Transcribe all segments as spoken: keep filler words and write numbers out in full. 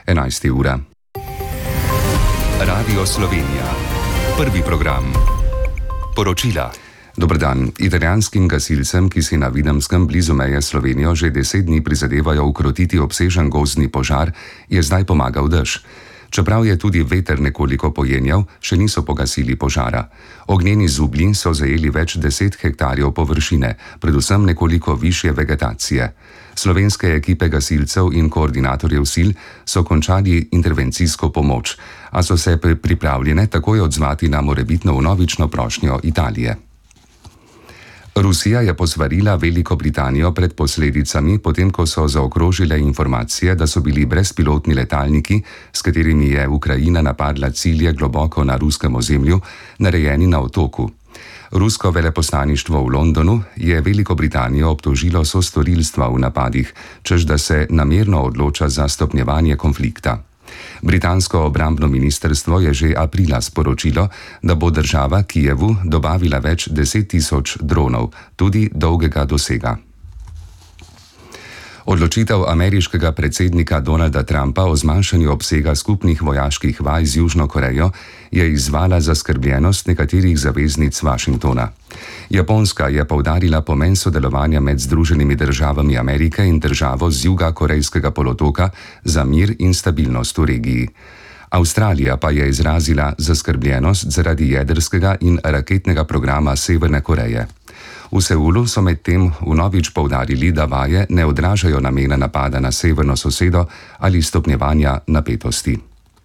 enajsta ura. Radio Slovenija. Prvi program. Poročila. Dober dan. Italijanskim gasilcem, ki si na Videmskem blizu meje s Slovenijo že deset dni prizadevajo ukrotiti obsežen gozdni požar, je zdaj pomagal dež. Čeprav je tudi veter nekoliko pojenjal, še niso pogasili požara. Ognjeni zublji so zajeli več deset hektarjev površine, predvsem nekoliko višje vegetacije. Slovenske ekipe gasilcev in koordinatorjev sil so končali intervencijsko pomoč, a so se pripravljene takoj odzvati na morebitno vnovično prošnjo Italije. Rusija je posvarila Veliko Britanijo pred posledicami, potem ko so zaokrožile informacije, da so bili brezpilotni letalniki, s katerimi je Ukrajina napadla cilje globoko na ruskem ozemlju, narejeni na otoku. Rusko veleposlaništvo v Londonu je Veliko Britanijo obtožilo sostorilstva v napadih, češ da se namerno odloča za stopnjevanje konflikta. Britansko obrambno ministrstvo je že aprila sporočilo, da bo država Kijevu dobavila več deset tisoč dronov, tudi dolgega dosega. Odločitev ameriškega predsednika Donalda Trumpa o zmanjšanju obsega skupnih vojaških vaj z Južno Korejo je izzvala zaskrbljenost nekaterih zaveznic Washingtona. Japonska je poudarila pomen sodelovanja med Združenimi državami Amerike in državo z juga Korejskega polotoka za mir in stabilnost v regiji. Avstralija pa je izrazila zaskrbljenost zaradi jedrskega in raketnega programa Severne Koreje. V Seulu so medtem vnovič poudarili, da vaje ne odražajo namena napada na severno sosedo ali stopnjevanja napetosti.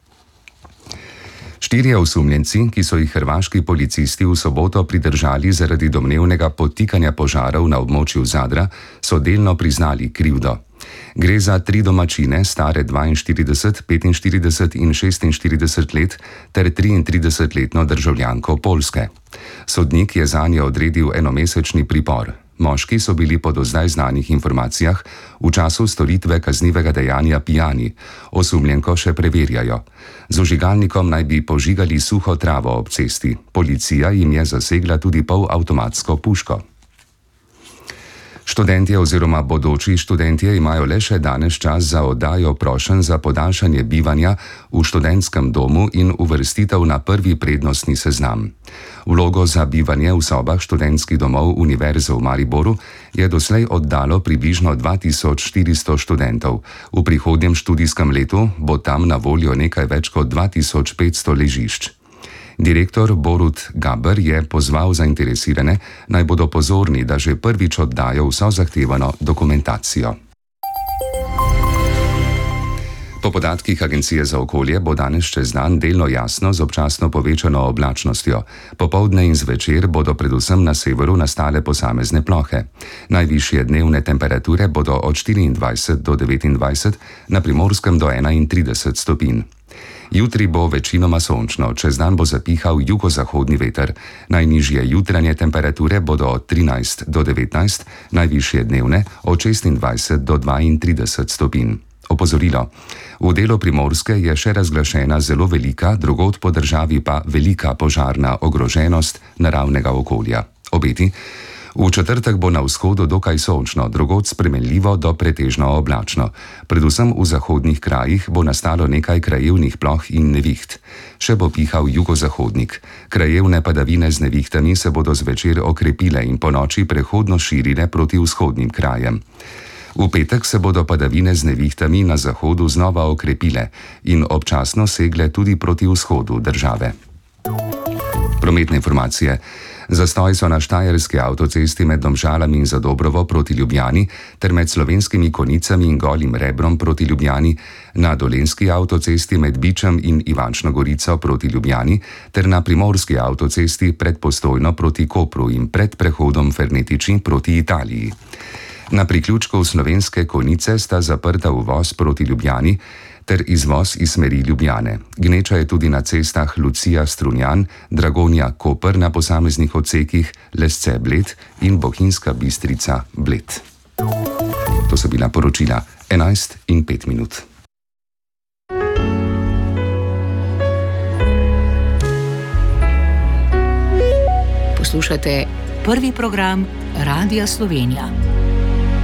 Štirje osumljenci, ki so jih hrvaški policisti v soboto pridržali zaradi domnevnega podtikanja požarov na območju Zadra, so delno priznali krivdo. Gre za tri domačine, stare dvainštirideset, petinštirideset in šestinštirideset let, ter triintridesetletno državljanko Poljske. Sodnik je zanje odredil enomesečni pripor. Moški so bili po do zdaj znanih informacijah v času storitve kaznivega dejanja pijani. Osumljenko še preverjajo. Z vžigalnikom naj bi požigali suho travo ob cesti. Policija jim je zasegla tudi polavtomatsko puško. Študentje oziroma bodoči študentje imajo le še danes čas za oddajo prošenj za podaljšanje bivanja v študentskem domu in uvrstitev na prvi prednostni seznam. Vlogo za bivanje v sobah študentskih domov Univerze v Mariboru je doslej oddalo približno dva tisoč štiristo študentov. V prihodnjem študijskem letu bo tam na voljo nekaj več kot dva tisoč petsto ležišč. Direktor Borut Gaber je pozval zainteresirane, naj bodo pozorni, da že prvič oddajo vso zahtevano dokumentacijo. Po podatkih Agencije za okolje bo danes čez dan delno jasno z občasno povečano oblačnostjo. Popoldne in zvečer bodo predvsem na severu nastale posamezne plohe. Najvišje dnevne temperature bodo od štiriindvajset do devetindvajset, na Primorskem do enaintrideset stopinj. Jutri bo večinoma sončno, čez dan bo zapihal jugozahodni veter. Najnižje jutranje temperature bodo od trinajst do devetnajst, najvišje dnevne od šestindvajset do dvaintrideset stopinj. Opozorilo. V delu Primorske je še razglašena zelo velika, drugod po državi pa velika požarna ogroženost naravnega okolja. Obeti. V četrtek bo na vzhodu dokaj sončno, drugod spremenljivo do pretežno oblačno. Predvsem v zahodnih krajih bo nastalo nekaj krajevnih ploh in neviht. Še bo pihal jugozahodnik. Krajevne padavine z nevihtami se bodo zvečer okrepile in ponoči prehodno širile proti vzhodnim krajem. V petek se bodo padavine z nevihtami na zahodu znova okrepile in občasno segle tudi proti vzhodu države. Prometne informacije. Zastoj so na štajerski avtocesti med Domžalami in Zadobrovo proti Ljubljani ter med Slovenskimi Konicami in Golim Rebrom proti Ljubljani, na dolenjski avtocesti med Bičem in Ivančno Gorico proti Ljubljani ter na primorski avtocesti pred Postojno proti Kopru in pred prehodom Fernetiči proti Italiji. Na priključku Slovenske Konice sta zaprta uvoz proti Ljubljani ter izvoz iz smeri Ljubljane. Gneča je tudi na cestah Lucija-Strunjan, Dragonja-Koper na posameznih odsekih, Lesce-Bled in Bohinjska Bistrica-Bled. To so bila poročila enajst in pet minut. Poslušate prvi program Radia Slovenija.